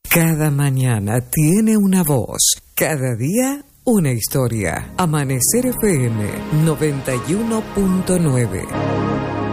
Cada mañana tiene una voz, cada día una historia. Amanecer FM 91.9.